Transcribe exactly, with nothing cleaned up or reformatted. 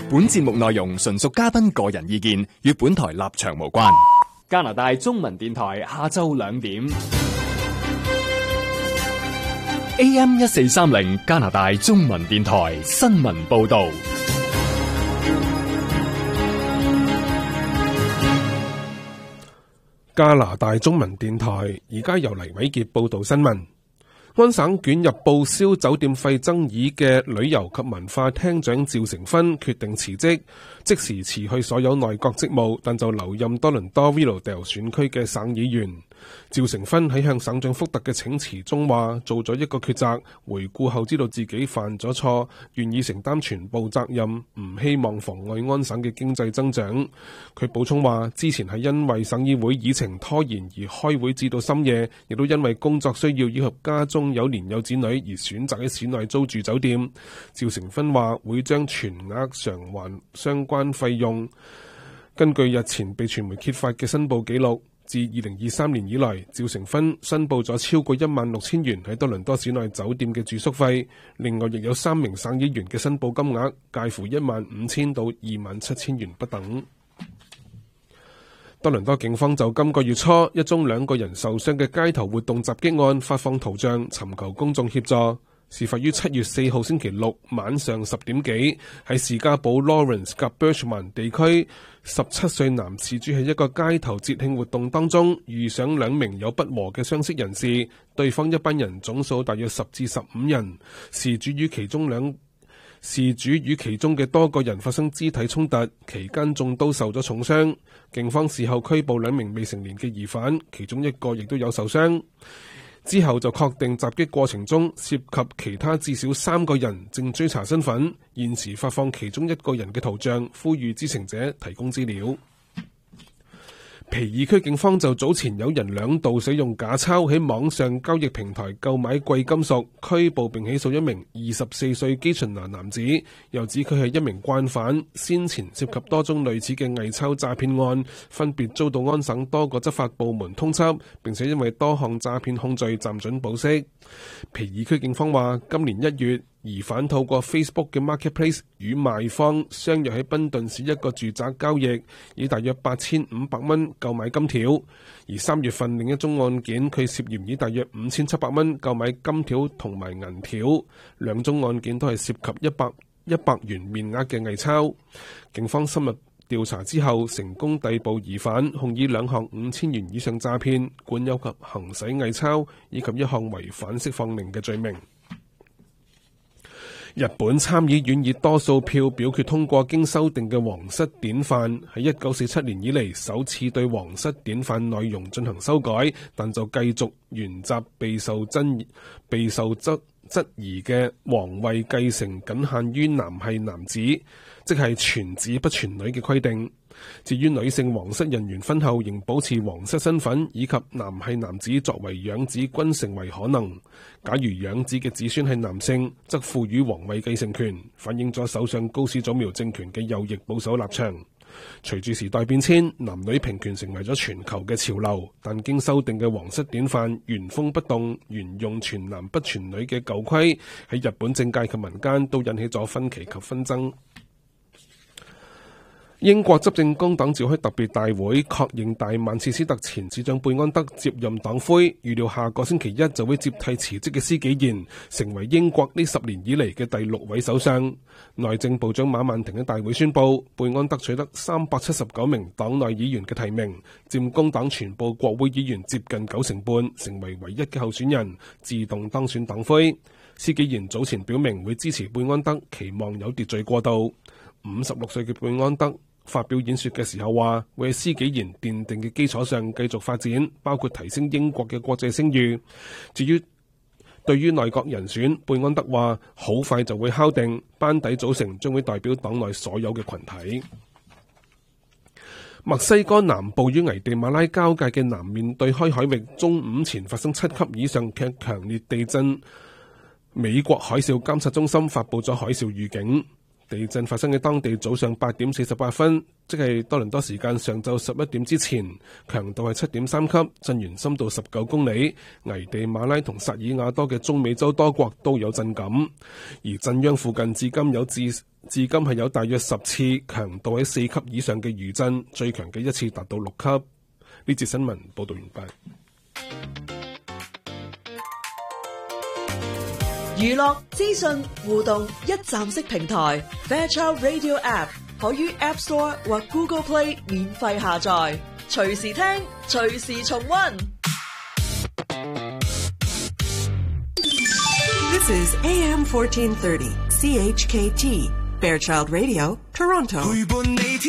本節目內容純屬嘉賓個人意見，與本台立場無關。加拿大中文電台下晝兩點 A M 一四三零加拿大中文電台新聞報道。 加拿大中文電台而家由黎偉傑報道新聞。安省捲入報銷酒店費爭議嘅旅遊及文化廳長趙成勳決定辭職，即時辭去所有內閣職務，但就留任多倫多 Willowdale 選區嘅省議員。趙成勳喺向省長福特嘅請辭中話，做咗一個抉擇，回顧後知道自己犯咗錯，願意承擔全部責任，唔希望妨礙安省嘅經濟增長。佢補充話，之前係因為省議會議程拖延而開會至到深夜，亦都因為工作需要以及家中有年幼子女而選擇喺市內租住酒店。趙成勳話會將全額償還相關費用。根據日前被傳媒揭發嘅申報記錄，自二零二三年以來，趙成勳申報咗超過一萬六千元喺多倫多市內酒店嘅住宿費。另外，亦有三名省議員嘅申報金額介乎一萬五千到二萬七千元不等。多倫多警方就今個月初一宗兩個人受傷嘅街頭活動襲擊案發放圖像，尋求公眾協助。事發於七月四號星期六晚上十點幾，喺士嘉堡 Lawrence 及 Birchmont 地區，十七歲男事主喺一個街頭節慶活動當中遇上兩名有不和嘅相識人士，對方一班人總數大約十至十五人，事主與其中兩事主與其中嘅多個人發生肢體衝突，期間眾都受咗重傷。警方事後拘捕兩名未成年嘅疑犯，其中一個亦都有受傷。之後就確定襲擊過程中涉及其他至少三個人，正追查身份。現時發放其中一個人嘅圖像，呼籲知情者提供資料。皮爾區警方就早前有人兩度使用假鈔喺網上交易平台購買貴金屬，拘捕並起訴一名二十四歲基順拿男子，又指佢係一名慣犯，先前涉及多宗類似嘅偽鈔詐騙案，分別遭到安省多個執法部門通緝，並且因為多項詐騙控罪暫准保釋。皮爾區警方話，今年一月，疑犯透過 Facebook 嘅 Marketplace 與賣方相約喺賓頓市一個住宅交易，以大約八千五百蚊購買金條。而三月份另一宗案件，佢涉嫌以大約五千七百蚊購買金條同埋銀條。兩宗案件都係涉及一百一百元面額嘅偽鈔。警方深入調查之後，成功逮捕疑犯，控以兩項五千元以上詐騙、管有及行使偽鈔，以及一項違反釋放令嘅罪名。日本參議院以多數票表決通過經修訂嘅皇室典範，喺一九四七年以嚟首次對皇室典範內容進行修改，但就繼續沿襲備受爭備受質質疑嘅皇位繼承僅限於男系男子，即係傳子不傳女嘅規定。至於女性皇室人員婚後仍保持皇室身份，以及男系男子作為養子均成為可能。假如養子嘅子孫係男性，則賦予皇位繼承權，反映咗首相高市早苗政權嘅右翼保守立場。隨住時代變遷，男女平權成為咗全球嘅潮流，但經修訂嘅皇室典範原封不動沿用全男不全女嘅舊規，喺日本政界及民間都引起咗分歧及紛爭。英國執政工黨召開特別大會，確認大曼徹斯特前市長貝安德接任黨魁，預料下個星期一就會接替辭職嘅施紀賢，成為英國呢十年以嚟嘅第六位首相。內政部長馬曼廷喺大會宣布，貝安德取得三百七十九名黨內議員嘅提名，佔工黨全部國會議員接近九成半，成為唯一嘅候選人，自動當選黨魁。施紀賢早前表明會支持貝安德，期望有秩序過渡。五十六歲嘅貝安德發表演說嘅時候話，會喺施紀賢奠定嘅基礎上繼續發展，包括提升英國嘅國際聲譽。至於對於內閣人選，貝安德話好快就會敲定，班底組成將會代表黨內所有嘅群體。墨西哥南部與危地馬拉交界嘅南面對開海域，中午前發生七級以上嘅強烈地震。美國海嘯監察中心發佈咗海嘯預警。 地震發生喺當地早上八點四十八分，即係多倫多時間上晝十一點之前，強度係七點三級，震源深度十九公里。危地馬拉同薩爾瓦多嘅中美洲多國都有震感，而震央附近至今有至至今係有大約十次強度喺四級以上嘅餘震，最強嘅一次達到六級。呢節新聞報道完畢。 娛樂資訊互動一站式平台 Fairchild Radio App 可於 App Store 或 Google Play 免費下載，隨時聽，隨時重溫。 This is A M fourteen thirty C H K T Fairchild Radio Toronto。